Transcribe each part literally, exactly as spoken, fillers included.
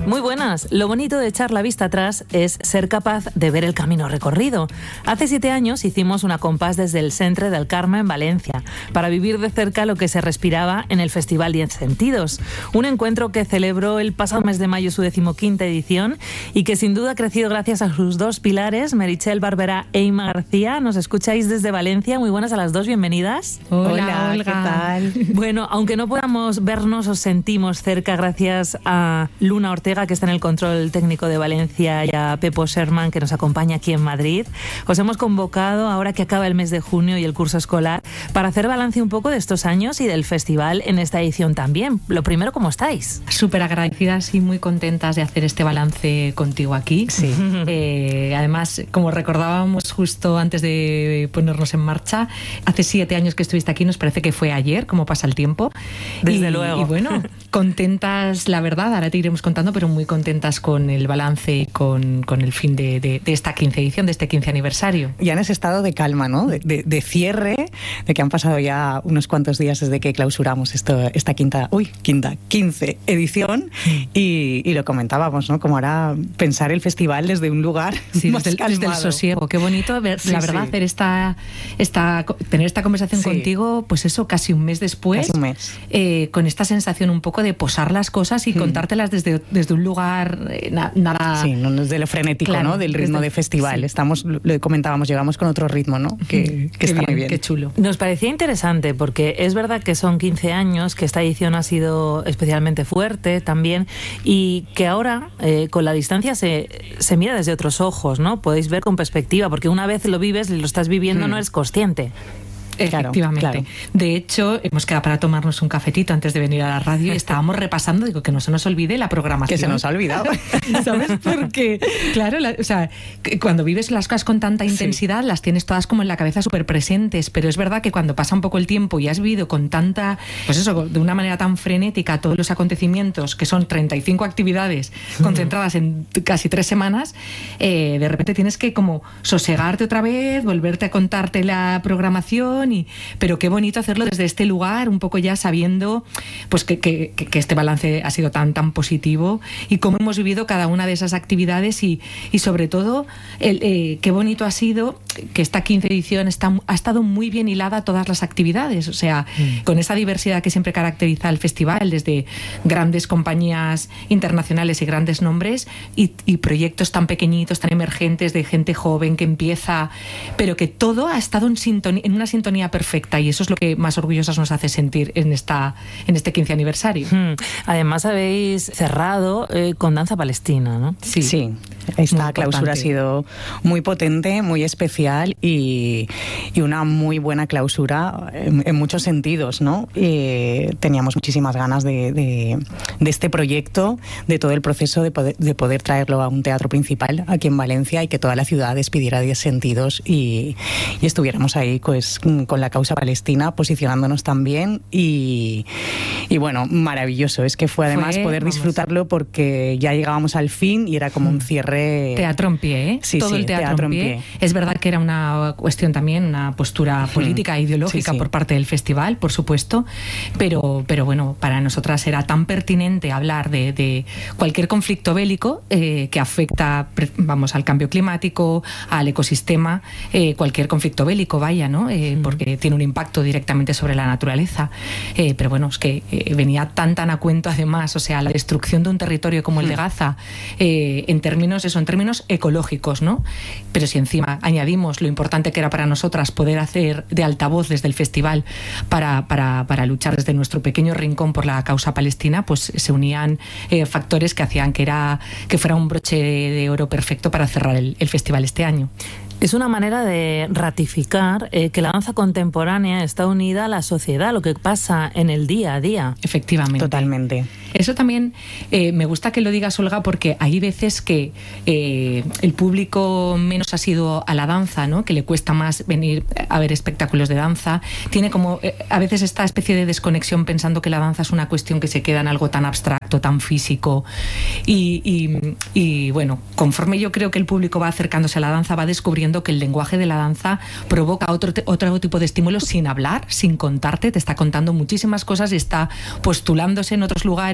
Muy buenas. Lo bonito de echar la vista atrás es ser capaz de ver el camino recorrido. Hace siete años hicimos una compás desde el Centre del Carme en Valencia para vivir de cerca lo que se respiraba en el Festival Diez Sentidos. Un encuentro que celebró el pasado mes de mayo su decimoquinta edición y que sin duda ha crecido gracias a sus dos pilares, Meritxell Barberá e Inma García. Nos escucháis desde Valencia. Muy buenas a las dos, bienvenidas. Hola, Hola Olga. ¿Qué tal? Bueno, aunque no podamos vernos, os sentimos cerca gracias a Luna Ortega, que está en el control técnico de Valencia, y a Pepo Sherman, que nos acompaña aquí en Madrid. Os hemos convocado, ahora que acaba el mes de junio y el curso escolar, para hacer balance un poco de estos años y del festival en esta edición también. Lo primero, ¿cómo estáis? Súper agradecidas y muy contentas de hacer este balance contigo aquí. Sí. Eh, además, como recordábamos justo antes de ponernos en marcha, hace siete años que estuviste aquí, nos parece que fue ayer, como pasa el tiempo. Desde y, luego. Y bueno, contentas, la verdad, ahora te iremos contando, pero muy contentas con el balance y con, con el fin de, de, de esta quince edición, de este quince aniversario. Ya en ese estado de calma, ¿no? De, de, de cierre, de que han pasado ya unos cuantos días desde que clausuramos esto, esta quinta, uy, quinta, quince edición, y, y lo comentábamos, ¿no? Como ahora pensar el festival desde un lugar sí, más desde, calmado. Desde el sosiego. Qué bonito, ver, sí, la verdad, sí. hacer esta, esta, tener esta conversación sí. contigo, pues eso, casi un mes después. Casi un mes. Eh, con esta sensación un poco de posar las cosas y mm. contártelas desde, desde un lugar eh, na, nada... Sí, no desde lo frenético, claro, ¿no? Del ritmo desde, de festival. Sí. Estamos, lo comentábamos, llegamos con otro ritmo, ¿no? Que, que está bien, muy bien. Qué chulo. Nos parecía interesante porque es verdad que son quince años, que esta edición ha sido especialmente fuerte también y que ahora eh, con la distancia se, se mira desde otros ojos, ¿no? Podéis ver con perspectiva, porque una vez lo vives, lo estás viviendo, mm. no eres consciente. Efectivamente. Claro, claro. De hecho, hemos quedado para tomarnos un cafetito antes de venir a la radio y estábamos repasando, digo, que no se nos olvide la programación. Que se nos ha olvidado. ¿Sabes? Porque, claro, la, o sea, cuando vives las cosas con tanta intensidad, sí. las tienes todas como en la cabeza súper presentes, pero es verdad que cuando pasa un poco el tiempo y has vivido con tanta, pues eso, de una manera tan frenética todos los acontecimientos, que son treinta y cinco actividades concentradas en casi tres semanas, eh, de repente tienes que como sosegarte otra vez, volverte a contarte la programación. Y, pero qué bonito hacerlo desde este lugar, un poco ya sabiendo pues que, que, que este balance ha sido tan tan positivo y cómo hemos vivido cada una de esas actividades y, y sobre todo el, eh, qué bonito ha sido que esta quince edición está, ha estado muy bien hilada a todas las actividades, o sea, mm. con esa diversidad que siempre caracteriza al festival, desde grandes compañías internacionales y grandes nombres y, y proyectos tan pequeñitos, tan emergentes de gente joven que empieza, pero que todo ha estado en, sintonía, en una sintonía perfecta y eso es lo que más orgullosas nos hace sentir en esta en este quince aniversario. Hmm. Además habéis cerrado eh, con danza palestina, ¿no? Sí, sí. Esta clausura ha sido muy potente, muy especial y, y una muy buena clausura en, en muchos sentidos, ¿no? Eh, teníamos muchísimas ganas de, de, de este proyecto, de todo el proceso de poder, de poder traerlo a un teatro principal aquí en Valencia y que toda la ciudad despidiera Diez Sentidos y, y estuviéramos ahí pues con la causa palestina posicionándonos también y, y bueno, maravilloso. Es que fue además fue, poder disfrutarlo porque ya llegábamos al fin y era como un cierre. Teatro en pie, ¿eh? Sí, todo sí, el teatro, teatro en, pie. en pie. Es verdad que era una cuestión también, una postura política e ideológica sí, sí. por parte del festival, por supuesto, pero, pero bueno, para nosotras era tan pertinente hablar de, de cualquier conflicto bélico eh, que afecta, vamos, al cambio climático, al ecosistema, eh, cualquier conflicto bélico, vaya, ¿no? Eh, mm. Porque tiene un impacto directamente sobre la naturaleza. Eh, pero bueno, es que eh, venía tan tan a cuento además, o sea, la destrucción de un territorio como el de Gaza, eh, en términos eso, en términos ecológicos, ¿no? Pero si encima añadimos lo importante que era para nosotras poder hacer de altavoz desde el festival para, para, para luchar desde nuestro pequeño rincón por la causa palestina, pues se unían eh, factores que hacían que, era, que fuera un broche de oro perfecto para cerrar el, el festival este año. Es una manera de ratificar eh, que la danza contemporánea está unida a la sociedad, lo que pasa en el día a día. Efectivamente. Totalmente. Eso también eh, me gusta que lo digas, Olga, porque hay veces que eh, el público menos asiduo a la danza, ¿no? Que le cuesta más venir a ver espectáculos de danza, tiene como eh, a veces esta especie de desconexión pensando que la danza es una cuestión que se queda en algo tan abstracto, tan físico y, y, y bueno, conforme yo creo que el público va acercándose a la danza va descubriendo que el lenguaje de la danza provoca otro, otro tipo de estímulos sin hablar, sin contarte, te está contando muchísimas cosas y está postulándose en otros lugares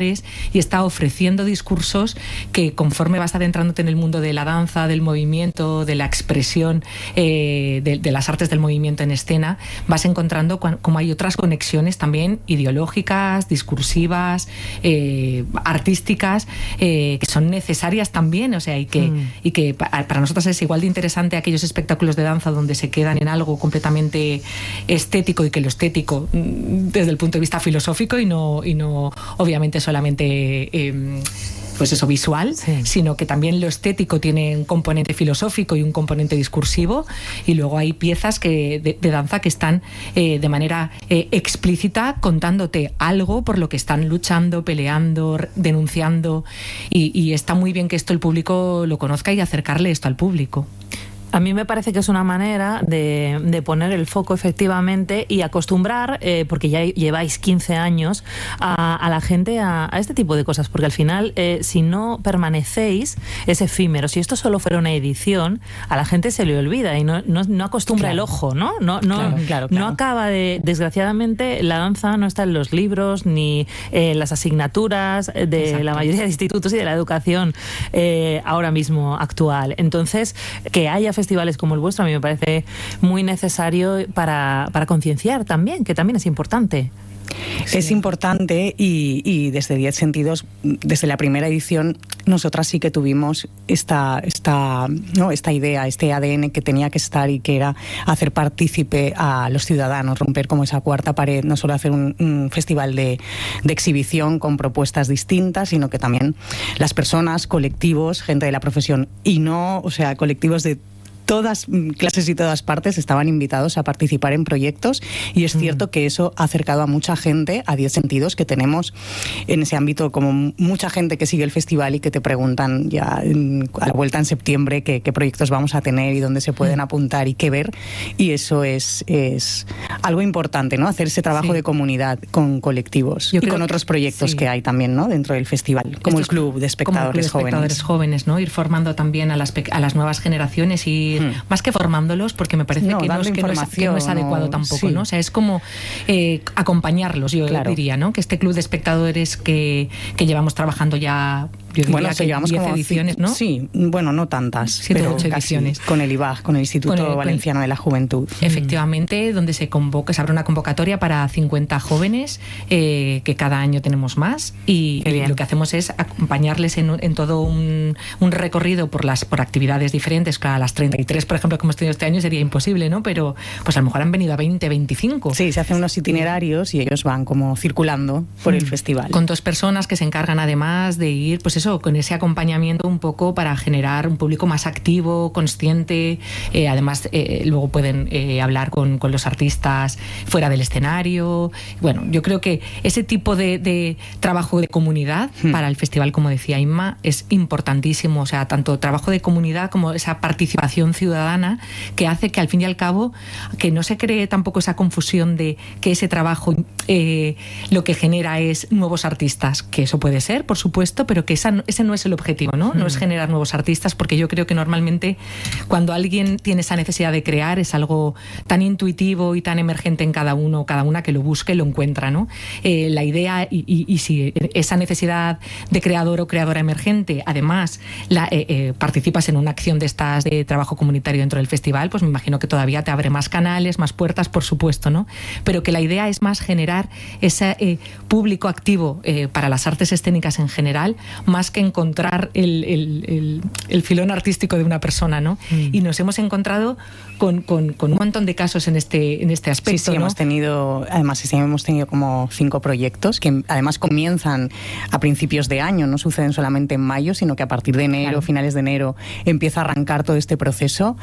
lugares y está ofreciendo discursos que, conforme vas adentrándote en el mundo de la danza, del movimiento, de la expresión, eh, de, de las artes del movimiento en escena, vas encontrando como hay otras conexiones también ideológicas, discursivas, eh, artísticas, eh, que son necesarias también, o sea, y que, mm. y que para nosotros es igual de interesante aquellos espectáculos de danza donde se quedan en algo completamente estético, y que lo estético desde el punto de vista filosófico y no, y no obviamente solamente eh, pues eso, visual, sí. sino que también lo estético tiene un componente filosófico y un componente discursivo, y luego hay piezas que, de, de danza que están eh, de manera eh, explícita contándote algo por lo que están luchando, peleando, denunciando, y, y está muy bien que esto el público lo conozca y acercarle esto al público. A mí me parece que es una manera de, de poner el foco efectivamente y acostumbrar, eh, porque ya lleváis quince años, a, a la gente a, a este tipo de cosas, porque al final, eh, si no permanecéis, es efímero. Si esto solo fuera una edición, a la gente se le olvida y no, no, no acostumbra claro. el ojo, ¿no? No, no, claro, claro, claro. no acaba de... Desgraciadamente, la danza no está en los libros ni en las asignaturas de Exacto. la mayoría de institutos y de la educación eh, ahora mismo actual. Entonces, que haya festivales como el vuestro a mí me parece muy necesario para, para concienciar también, que también es importante. Sí. Es importante y, y desde diez sentidos, desde la primera edición, nosotras sí que tuvimos esta, esta, ¿no? esta idea, este A D N que tenía que estar y que era hacer partícipe a los ciudadanos, romper como esa cuarta pared, no solo hacer un, un festival de, de exhibición con propuestas distintas, sino que también las personas, colectivos, gente de la profesión y no, o sea, colectivos de todas clases y todas partes estaban invitados a participar en proyectos, y es mm. cierto que eso ha acercado a mucha gente a diez sentidos, que tenemos en ese ámbito como mucha gente que sigue el festival y que te preguntan ya a la vuelta en septiembre qué, qué proyectos vamos a tener y dónde se pueden mm. apuntar y qué ver, y eso es, es algo importante, ¿no? Hacer ese trabajo sí. de comunidad con colectivos Yo y con otros proyectos sí. que hay también, ¿no? Dentro del festival, como Esto el Club de Espectadores como el Club de Espectadores Jóvenes, ¿no? Ir formando también a las, a las nuevas generaciones y Hmm. más que formándolos, porque me parece no, que, no es, que, no es, que no es adecuado tampoco, sí. ¿no? O sea, es como eh, acompañarlos, yo claro. diría, ¿no? Que este club de espectadores que, que llevamos trabajando ya, yo diría bueno, que llevamos diez como ediciones, ¿no? Sí, bueno, no tantas, siete, pero ocho ediciones. Con el I B A G, con el Instituto con el, Valenciano de la Juventud. Efectivamente, donde se convoca, se abre una convocatoria para cincuenta jóvenes, eh, que cada año tenemos más, y, y lo que hacemos es acompañarles en, en todo un, un recorrido por las por actividades diferentes. Claro, a las treinta y tres, por ejemplo, que hemos tenido este año sería imposible, ¿no? Pero pues a lo mejor han venido a veinte, veinticinco. Sí, se hacen unos itinerarios y ellos van como circulando por mm. el festival. Con dos personas que se encargan además de ir, pues eso, con ese acompañamiento un poco para generar un público más activo, consciente. Eh, además, eh, luego pueden eh, hablar con, con los artistas fuera del escenario. Bueno, yo creo que ese tipo de, de trabajo de comunidad mm. para el festival, como decía Inma, es importantísimo. O sea, tanto trabajo de comunidad como esa participación ciudadana, que hace que al fin y al cabo que no se cree tampoco esa confusión de que ese trabajo eh, lo que genera es nuevos artistas, que eso puede ser, por supuesto, pero que esa, ese no es el objetivo, ¿no? No mm. es generar nuevos artistas, porque yo creo que normalmente cuando alguien tiene esa necesidad de crear es algo tan intuitivo y tan emergente en cada uno, cada una, que lo busca y lo encuentra, ¿no? Eh, la idea, y, y, y si esa necesidad de creador o creadora emergente, además la, eh, eh, participas en una acción de estas de trabajo comunitario dentro del festival, pues me imagino que todavía te abre más canales, más puertas, por supuesto, ¿no? Pero que la idea es más generar ese eh, público activo eh, para las artes escénicas en general, más que encontrar el, el, el, el filón artístico de una persona, ¿no? Mm. Y nos hemos encontrado con, con, con un montón de casos en este, en este aspecto, sí, sí, ¿no? hemos tenido, además sí, hemos tenido como cinco proyectos que además comienzan a principios de año, no suceden solamente en mayo, sino que a partir de enero, claro. finales de enero, empieza a arrancar todo este proceso,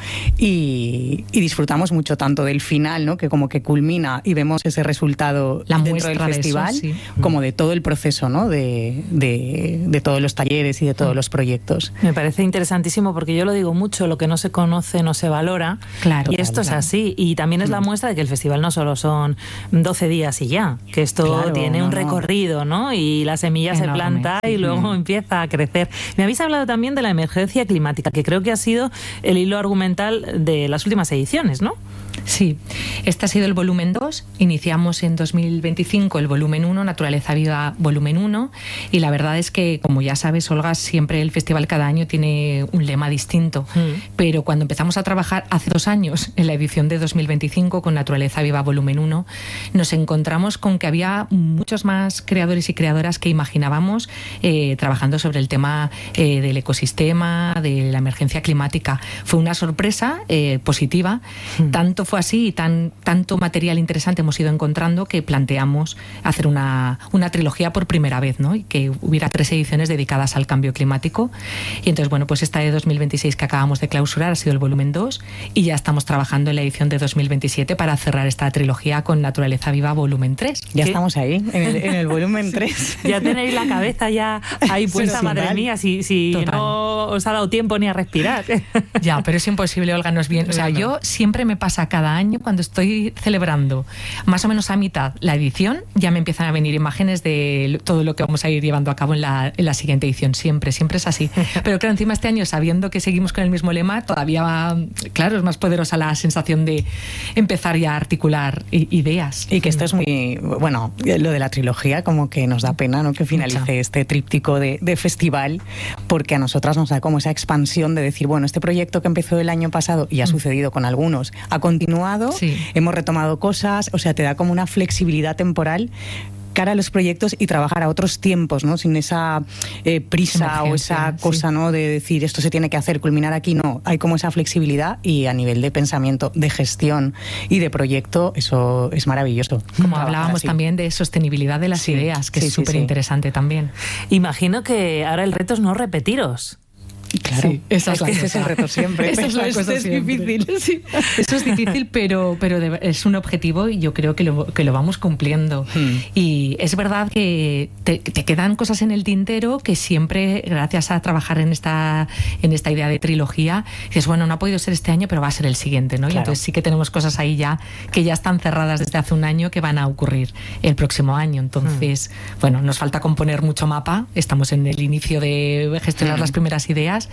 y, y disfrutamos mucho tanto del final, ¿no? Que como que culmina y vemos ese resultado la dentro del festival, de eso, sí. como de todo el proceso, ¿no? De, de, de todos los talleres y de todos los proyectos. Me parece interesantísimo, porque yo lo digo mucho, lo que no se conoce no se valora, claro, y esto claro, es claro. así, y también es la muestra de que el festival no solo son doce días y ya, que esto claro, tiene no, un no. recorrido, ¿no? Y la semilla Enorme. se planta y luego mm. empieza a crecer. Me habéis hablado también de la emergencia climática, que creo que ha sido el hilo argumental de las últimas ediciones, ¿no? Sí, este ha sido el volumen dos. Iniciamos en dos mil mil veinticinco el volumen uno, Naturaleza Viva volumen uno, y la verdad es que, como ya sabes, Olga, siempre el festival cada año tiene un lema distinto, mm. pero cuando empezamos a trabajar hace dos años en la edición de dos mil veinticinco con Naturaleza Viva volumen uno, nos encontramos con que había muchos más creadores y creadoras que imaginábamos eh, trabajando sobre el tema eh, del ecosistema, de la emergencia climática. Fue una sorpresa eh, positiva, mm. tanto fue así y tan, tanto material interesante hemos ido encontrando que planteamos hacer una, una trilogía por primera vez, ¿no? Y que hubiera tres ediciones dedicadas al cambio climático. Y entonces, bueno, pues esta de dos mil veintiséis que acabamos de clausurar ha sido el volumen dos y ya estamos trabajando en la edición de dos mil veintisiete para cerrar esta trilogía con Naturaleza Viva volumen tres. Ya ¿Qué? Estamos ahí, en el, en el volumen tres. Ya tenéis la cabeza ya ahí puesta, sí, madre mía, si, si no os ha dado tiempo ni a respirar. Ya, pero es imposible, Olga, no es bien. O sea, yo siempre me pasa cada año cuando estoy celebrando más o menos a mitad la edición, ya me empiezan a venir imágenes de todo lo que vamos a ir llevando a cabo en la, en la siguiente edición. Siempre, siempre es así. Pero claro, encima este año, sabiendo que seguimos con el mismo lema, todavía, claro, es más poderosa la sensación de empezar ya a articular ideas. Y que esto es muy, bueno, lo de la trilogía como que nos da pena, ¿no?, que finalice Mucha. este tríptico de, de festival, porque a nosotras nos da como esa expansión de decir, bueno, este proyecto que empezó el año pasado y ha sucedido con algunos, ha continuado, sí. hemos retomado cosas, o sea, te da como una flexibilidad temporal cara a los proyectos y trabajar a otros tiempos, ¿no? Sin esa eh, prisa o esa cosa, sí. ¿no?, de decir esto se tiene que hacer, culminar aquí. No, hay como esa flexibilidad y a nivel de pensamiento, de gestión y de proyecto, eso es maravilloso. Como hablábamos así. También de sostenibilidad de las sí. ideas, que sí, es súper sí, interesante sí. también. Imagino que ahora el reto es no repetiros. Claro, sí, esa es, la ese es el reto siempre. Esa es la eso cosa es siempre. difícil. Sí. Eso es difícil, pero, pero de, es un objetivo y yo creo que lo, que lo vamos cumpliendo. Hmm. Y es verdad que te, te quedan cosas en el tintero que siempre, gracias a trabajar en esta, en esta idea de trilogía, dices, bueno, no ha podido ser este año, pero va a ser el siguiente, ¿no? Claro. Y entonces sí que tenemos cosas ahí ya que ya están cerradas desde hace un año que van a ocurrir el próximo año. Entonces, hmm. bueno, nos falta componer mucho mapa. Estamos en el inicio de gestionar hmm. las primeras ideas.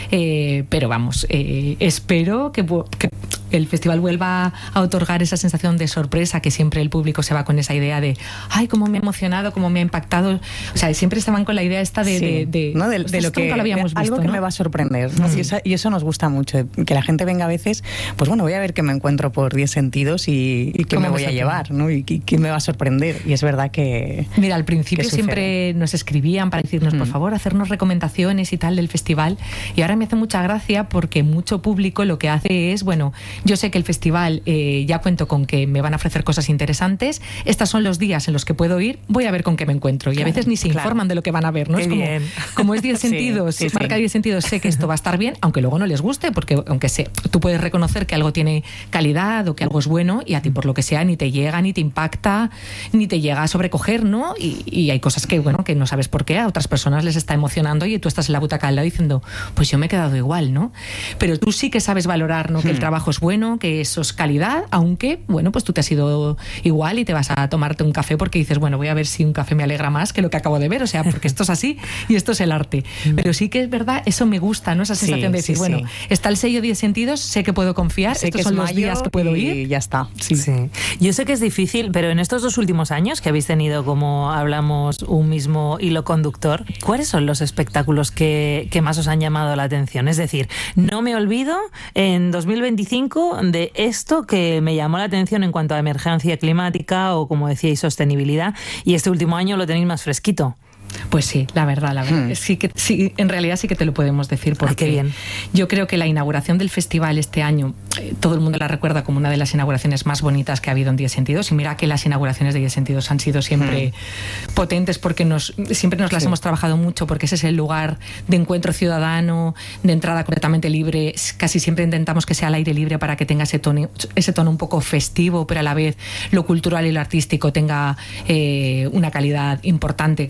Eh, pero vamos, eh, espero que, que el festival vuelva a otorgar esa sensación de sorpresa, que siempre el público se va con esa idea de ay, cómo me ha emocionado, cómo me ha impactado. O sea, siempre se van con la idea esta de, sí, de, de, ¿no? de, de lo que, nunca lo habíamos de, visto, algo que ¿no? me va a sorprender, ¿no? Mm. y, eso, y eso nos gusta mucho, que la gente venga a veces, pues bueno, voy a ver qué me encuentro por diez sentidos y, y qué me voy a llevar, ¿no? Y qué me va a sorprender. Y es verdad que mira, al principio siempre nos escribían para decirnos, mm. por favor, hacernos recomendaciones y tal del festival, y ahora me hace mucha gracia porque mucho público lo que hace es, bueno, yo sé que el festival eh, ya cuento con que me van a ofrecer cosas interesantes, estos son los días en los que puedo ir, voy a ver con qué me encuentro. Y claro, a veces ni se claro. informan de lo que van a ver, ¿no? Qué es como, bien. como es diez sentidos, sí, sí, marca diez sentidos, sé que esto va a estar bien, aunque luego no les guste, porque aunque sé, tú puedes reconocer que algo tiene calidad o que algo es bueno y a ti por lo que sea ni te llega, ni te impacta, ni te llega a sobrecoger, ¿no? Y, y hay cosas que, bueno, que no sabes por qué, a otras personas les está emocionando y tú estás en la butaca al lado diciendo, pues yo me he quedado igual, ¿no? Pero tú sí que sabes valorar, ¿no? Que el trabajo es bueno, que eso es calidad, aunque, bueno, pues tú te has ido igual y te vas a tomarte un café porque dices, bueno, voy a ver si un café me alegra más que lo que acabo de ver, o sea, porque esto es así y esto es el arte. Pero sí que es verdad, eso me gusta, ¿no? Esa sensación sí, de decir, sí, bueno, sí. está el sello diez sentidos, sé que puedo confiar, sé estos que son los días que puedo ir. Y ya está. Sí. sí. Yo sé que es difícil, pero en estos dos últimos años que habéis tenido, como hablamos, un mismo hilo conductor, ¿cuáles son los espectáculos que, que más os han llamado la atención? Es decir, no me olvido en dos mil veinticinco de esto que me llamó la atención en cuanto a emergencia climática o, como decíais, sostenibilidad, y este último año lo tenéis más fresquito. Pues sí, la verdad, la verdad. Hmm. Sí que sí, en realidad sí que te lo podemos decir, porque Ay, qué bien. Yo creo que la inauguración del festival este año, eh, todo el mundo la recuerda como una de las inauguraciones más bonitas que ha habido en diez sentidos, y mira que las inauguraciones de diez sentidos han sido siempre hmm. potentes, porque nos siempre nos las sí. hemos trabajado mucho, porque ese es el lugar de encuentro ciudadano, de entrada completamente libre. Casi siempre intentamos que sea al aire libre para que tenga ese tono, ese tono un poco festivo, pero a la vez lo cultural y lo artístico tenga eh, una calidad importante, porque es la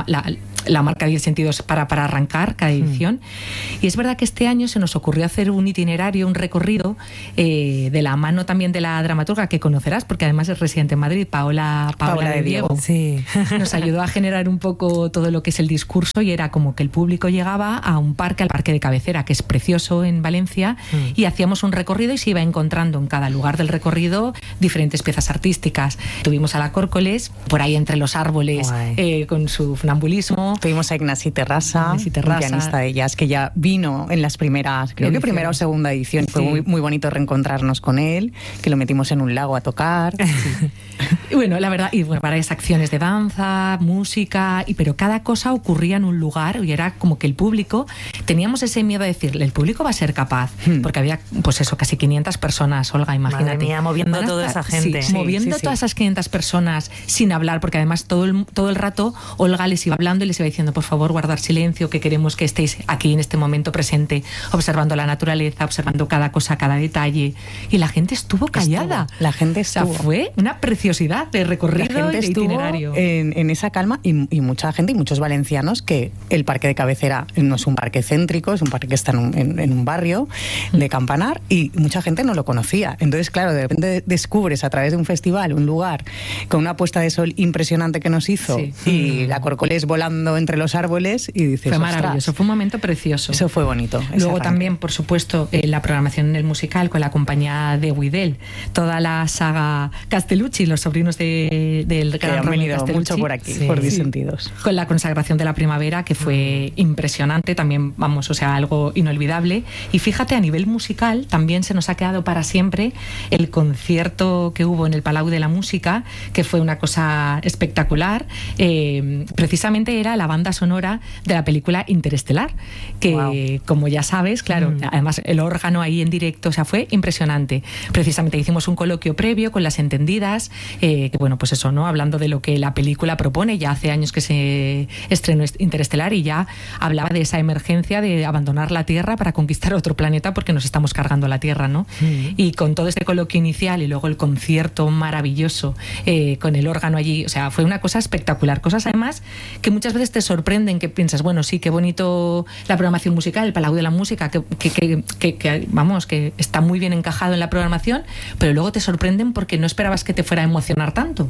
la, la, la marca diez sentidos para, para arrancar cada edición. Mm. Y es verdad que este año se nos ocurrió hacer un itinerario, un recorrido eh, de la mano también de la dramaturga que conocerás, porque además es residente en Madrid, Paola, Paola, Paola de, de Diego. Diego. Sí. Nos ayudó a generar un poco todo lo que es el discurso y era como que el público llegaba a un parque, al parque de cabecera, que es precioso en Valencia, mm. y hacíamos un recorrido y se iba encontrando en cada lugar del recorrido diferentes piezas artísticas. Tuvimos a la Córcoles, por ahí entre los árboles, eh, con su funambulismo. Tuvimos a Ignasi Terrassa, Ignasi Terrassa, un pianista de jazz que ya vino en las primeras, creo edición. que primera o segunda edición. Fue sí. muy, muy bonito reencontrarnos con él, que lo metimos en un lago a tocar. Sí. Y bueno, la verdad, y bueno, varias acciones de danza, música, y, pero cada cosa ocurría en un lugar y era como que el público, teníamos ese miedo a decirle, el público va a ser capaz, hmm. porque había, pues eso, casi quinientas personas, Olga, imagínate. Madre mía, moviendo a toda esa gente. Sí, sí, moviendo sí, sí. todas esas quinientas personas sin hablar, porque además todo el, todo el rato Olga les iba hablando y les iba diciendo, por favor, guardar silencio, que queremos que estéis aquí en este momento presente, observando la naturaleza, observando cada cosa, cada detalle. Y la gente estuvo callada. Estuvo. La gente estuvo. O sea, fue una preciosidad de recorrido la gente y de itinerario. En, en esa calma y, y mucha gente y muchos valencianos que el parque de cabecera no es un parque céntrico, es un parque que está en un, en, en un barrio de Campanar y mucha gente no lo conocía. Entonces, claro, de repente descubres a través de un festival un lugar con una puesta de sol impresionante que nos hizo sí. y la Córcoles volando entre los árboles y dices, fue maravilloso, fue un momento precioso. Eso fue bonito. Luego también, por supuesto, eh, la programación en el musical con la compañía de Huidel, toda la saga Castellucci, los sobrinos de, del que han venido Castellucci. mucho por aquí, sí. por diez sentidos. Con la consagración de la primavera, que fue mm. impresionante, también, vamos, o sea, algo inolvidable. Y fíjate, a nivel musical, también se nos ha quedado para siempre el concierto que hubo en el Palau de la Música, que fue una cosa espectacular. Eh, precisamente era la banda sonora de la película Interestelar, que wow. como ya sabes, claro, mm. además el órgano ahí en directo, o sea, fue impresionante. Precisamente hicimos un coloquio previo con las entendidas, eh, que bueno, pues eso, ¿no? Hablando de lo que la película propone, ya hace años que se estrenó Interestelar y ya hablaba de esa emergencia de abandonar la Tierra para conquistar otro planeta porque nos estamos cargando la Tierra, ¿no? Mm. Y con todo este coloquio inicial y luego el concierto maravilloso eh, con el órgano allí, o sea, fue una cosa espectacular. Cosas además que muchas veces te sorprenden, que piensas, bueno, sí, qué bonito la programación musical, el Palau de la Música, que, que, que, que, que vamos, que está muy bien encajado en la programación, pero luego te sorprenden porque no esperabas que te fuera a emocionar tanto.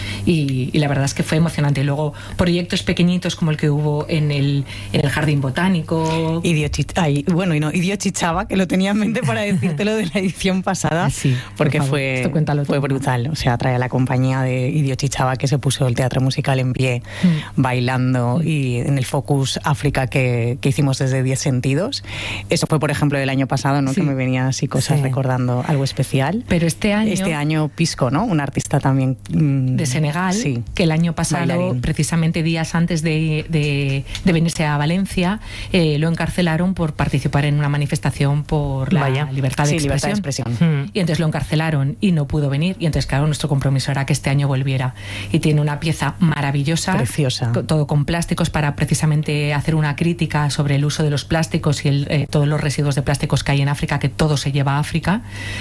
Y, y la verdad es que fue emocionante. Y luego proyectos pequeñitos como el que hubo en el, en el Jardín Botánico. Idio Chich- Ay, bueno, y no, Idio Chichaba, que lo tenía en mente para decírtelo de la edición pasada, sí, porque por fue, fue brutal. O sea, trae a la compañía de Idio Chichaba, que se puso el teatro musical en pie, mm. bailando, mm. y en el Focus África que, que hicimos desde diez sentidos. Eso fue, por ejemplo, del año pasado, ¿no? Sí. Que me venían así cosas sí. recordando algo especial. Pero este año... Este año Pisco, ¿no? Un artista también... Mmm, de Senegal, sí. que el año pasado, bailarín. Precisamente días antes de, de, de venirse a Valencia, eh, lo encarcelaron por participar en una manifestación por la Vaya. libertad de sí, expresión. Libertad de expresión. Mm. Y entonces lo encarcelaron y no pudo venir. Y entonces, claro, nuestro compromiso era que este año volviera. Y tiene una pieza maravillosa. Preciosa. Todo con plásticos para precisamente hacer una crítica sobre el uso de los plásticos y el, eh, todos los residuos de plásticos que hay en África, que todo se lleva a África.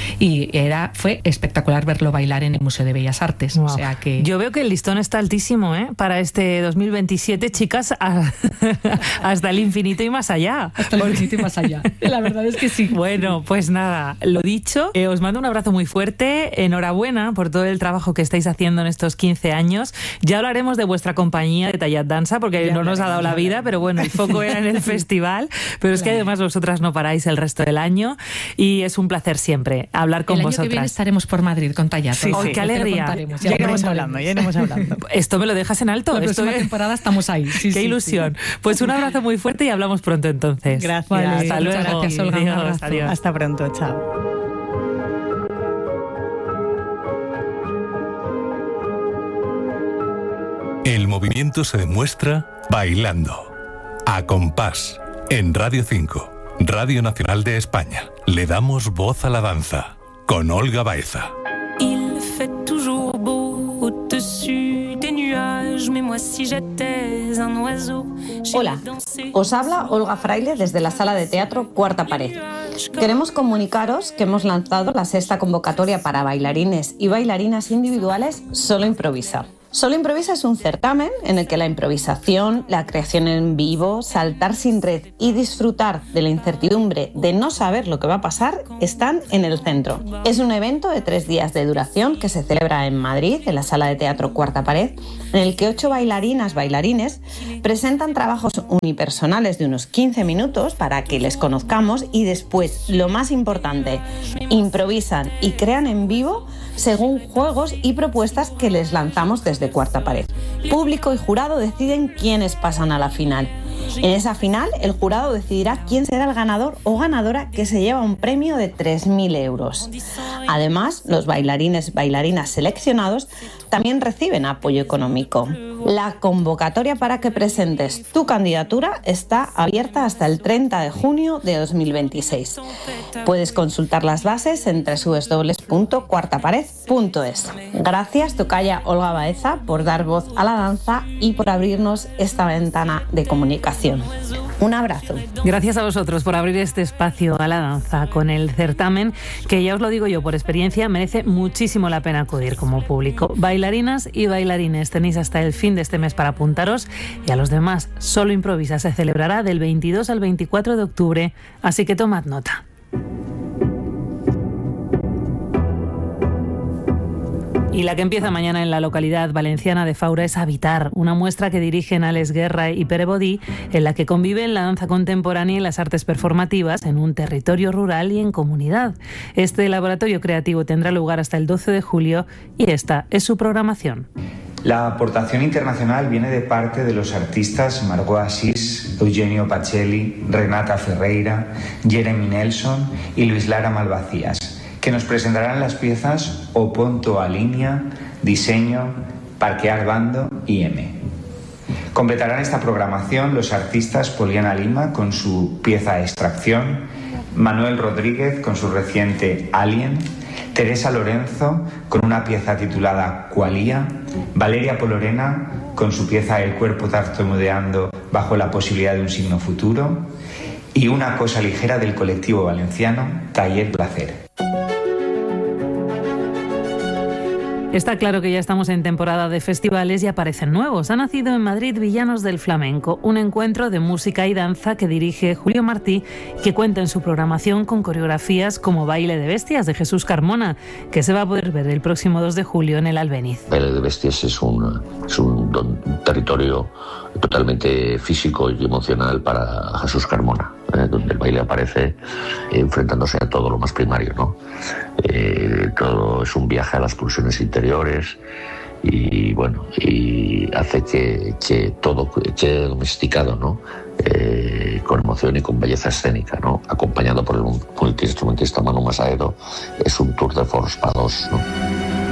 Y era, fue espectacular verlo bailar en el Museo de Bellas Artes. Wow. O sea que... Yo veo que el listón está altísimo, ¿eh? Para este dos mil veintisiete, chicas, a, hasta el infinito y más allá. Hasta el infinito y más allá. La verdad es que sí. Bueno, pues nada, lo dicho, eh, os mando un abrazo muy fuerte. Enhorabuena por todo el trabajo que estáis haciendo en estos quince años. Ya hablaremos de vuestra compañía de Tallat Dansa, porque ya no nos ha dado la vida, pero bueno, el foco era en el festival. Pero es que además vosotras no paráis el resto del año y es un placer siempre hablar con el vosotras. El año que viene estaremos por Madrid con Tallat. Sí, sí. ¡Qué alegría! Ya, ya iremos hablando, ya iremos hablando. Esto me lo dejas en alto. La próxima Esto es... temporada estamos ahí. Sí, ¡Qué sí, ilusión! Sí. Pues un abrazo muy fuerte y hablamos pronto entonces. Gracias. Vale, hasta luego. Gracias, Olga. Adiós, adiós. Hasta pronto, chao. El movimiento se demuestra bailando. A compás. En Radio cinco, Radio Nacional de España. Le damos voz a la danza. Con Olga Baeza. Il fait toujours beau au-dessus des nuages, mais moi si j'étais un oiseau. Hola, os habla Olga Fraile desde la sala de teatro Cuarta Pared. Queremos comunicaros que hemos lanzado la sexta convocatoria para bailarines y bailarinas individuales Solo Improvisa. Solo Improvisa es un certamen en el que la improvisación, la creación en vivo, saltar sin red y disfrutar de la incertidumbre de no saber lo que va a pasar están en el centro. Es un evento de tres días de duración que se celebra en Madrid, en la Sala de Teatro Cuarta Pared, en el que ocho bailarinas, bailarines presentan trabajos unipersonales de unos quince minutos para que les conozcamos y después, lo más importante, improvisan y crean en vivo según juegos y propuestas que les lanzamos desde Cuarta Pared. Público y jurado deciden quiénes pasan a la final. En esa final, el jurado decidirá quién será el ganador o ganadora que se lleva un premio de tres mil euros. Además, los bailarines bailarinas seleccionados también reciben apoyo económico. La convocatoria para que presentes tu candidatura está abierta hasta el treinta de junio de dos mil veintiséis. Puedes consultar las bases en doble u doble u doble u punto cuarta pared punto es. Gracias, tocaya Olga Baeza, por dar voz a la danza y por abrirnos esta ventana de comunicación. Un abrazo. Gracias a vosotros por abrir este espacio a la danza con el certamen, que ya os lo digo yo por experiencia, merece muchísimo la pena acudir como público. Bailarinas y bailarines, tenéis hasta el fin de este mes para apuntaros, y a los demás, Solo Improvisa se celebrará del veintidós al veinticuatro de octubre, así que tomad nota. Y la que empieza mañana en la localidad valenciana de Faura es Habitar, una muestra que dirigen Alex Guerra y Pere Bodí, en la que conviven la danza contemporánea y las artes performativas en un territorio rural y en comunidad. Este laboratorio creativo tendrá lugar hasta el doce de julio y esta es su programación. La aportación internacional viene de parte de los artistas Margot Asís, Eugenio Pacelli, Renata Ferreira, Jeremy Nelson y Luis Lara Malvacías, que nos presentarán las piezas O Ponto a Línea, Diseño, Parquear Bando y M. Completarán esta programación los artistas Poliana Lima con su pieza Extracción, Manuel Rodríguez con su reciente Alien, Teresa Lorenzo con una pieza titulada Qualia, Valeria Polorena con su pieza El cuerpo tartamudeando bajo la posibilidad de un signo futuro y Una cosa ligera del colectivo valenciano Taller Placer. Está claro que ya estamos en temporada de festivales y aparecen nuevos. Ha nacido en Madrid Villanos del Flamenco, un encuentro de música y danza que dirige Julio Martí, que cuenta en su programación con coreografías como Baile de Bestias de Jesús Carmona, que se va a poder ver el próximo dos de julio en el Albéniz. Baile de Bestias es un, es un, un territorio totalmente físico y emocional para Jesús Carmona, eh, donde el baile aparece eh, enfrentándose a todo lo más primario, ¿no? Eh, todo es un viaje a las pulsiones interiores y bueno, y hace que, que todo quede domesticado, ¿no? Eh, con emoción y con belleza escénica, ¿no? Acompañado por el multiinstrumentista Manu Masaedo. Es un tour de force para dos, ¿no?